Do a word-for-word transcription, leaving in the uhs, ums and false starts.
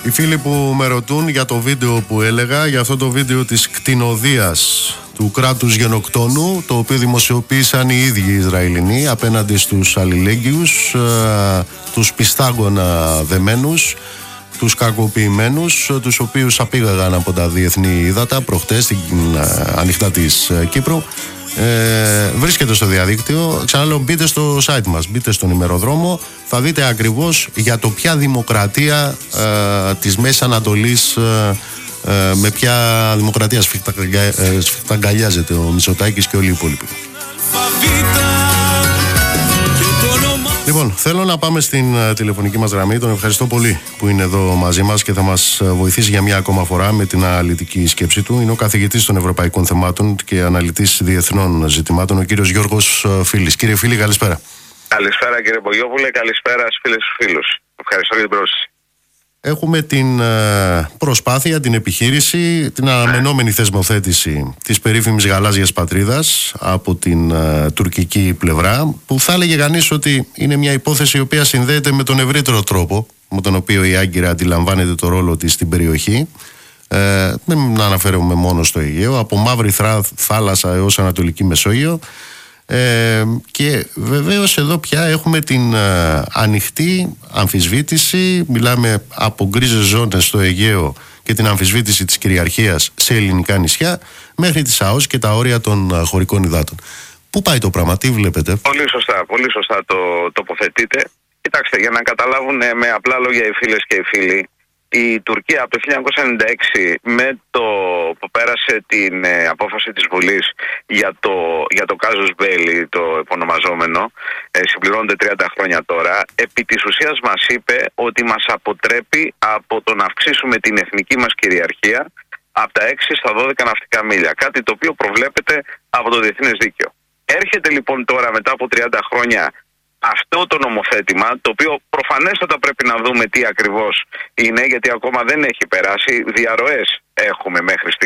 Οι φίλοι που με ρωτούν για το βίντεο που έλεγα, για αυτό το βίντεο της κτηνοδείας του κράτους γενοκτόνου, το οποίο δημοσιοποίησαν οι ίδιοι οι Ισραηλινοί απέναντι στους αλληλέγγυους, ε, τους πιστάγωνα δεμένους, τους κακοποιημένους, τους οποίους απήγαγαν από τα διεθνή ύδατα προχτές στην ε, ανοιχτά της ε, Κύπρου. Ε, βρίσκεται στο διαδίκτυο. Ξαναλέω, μπείτε στο site μας, μπείτε στον ημεροδρόμο, θα δείτε ακριβώς για το ποια δημοκρατία ε, της Μέσης Ανατολής, ε, ε, με ποια δημοκρατία σφιχταγκαλιάζεται ο Μητσοτάκης και όλοι οι υπόλοιποι. Λοιπόν, θέλω να πάμε στην uh, τηλεφωνική μας γραμμή. Τον ευχαριστώ πολύ που είναι εδώ μαζί μας και θα μας uh, βοηθήσει για μια ακόμα φορά με την αναλυτική σκέψη του. Είναι ο καθηγητής των Ευρωπαϊκών Θεμάτων και αναλυτής διεθνών ζητημάτων, ο κύριος Γιώργος uh, Φίλης. Κύριε Φίλη, καλησπέρα. Καλησπέρα κύριε Μπογιόπουλε, καλησπέρα στους φίλες και φίλους. Ευχαριστώ για την πρόσκληση. Έχουμε την uh, προσπάθεια, την επιχείρηση, την αναμενόμενη θεσμοθέτηση της περίφημης γαλάζιας πατρίδας από την uh, τουρκική πλευρά, που θα έλεγε κανείς ότι είναι μια υπόθεση η οποία συνδέεται με τον ευρύτερο τρόπο με τον οποίο η Άγκυρα αντιλαμβάνεται το ρόλο της στην περιοχή. Ε, δεν αναφέρομαι μόνο στο Αιγαίο, από Μαύρη Θάλασσα έως Ανατολική Μεσόγειο. Ε, και βεβαίως εδώ πια έχουμε την ε, ανοιχτή αμφισβήτηση. Μιλάμε από γκρίζες ζώνες στο Αιγαίο και την αμφισβήτηση της κυριαρχίας σε ελληνικά νησιά, μέχρι τις ΑΟΣ και τα όρια των ε, χωρικών υδάτων. Πού πάει το πράγμα, τι βλέπετε? Πολύ σωστά, πολύ σωστά το τοποθετείτε. Κοιτάξτε, για να καταλάβουν με απλά λόγια οι φίλες και οι φίλοι, η Τουρκία από το χίλια εννιακόσια ενενήντα έξι, με το που πέρασε την ε, απόφαση της Βουλής για το, για το Casus Belli, το επωνομαζόμενο, ε, συμπληρώνονται τριάντα χρόνια τώρα, επί της ουσίας μας είπε ότι μας αποτρέπει από το να αυξήσουμε την εθνική μας κυριαρχία από τα έξι στα δώδεκα ναυτικά μίλια, κάτι το οποίο προβλέπεται από το διεθνές δίκαιο. Έρχεται λοιπόν τώρα μετά από τριάντα χρόνια αυτό το νομοθέτημα, το οποίο προφανέστατα πρέπει να δούμε τι ακριβώς είναι, γιατί ακόμα δεν έχει περάσει, διαρροές έχουμε μέχρι στιγμή.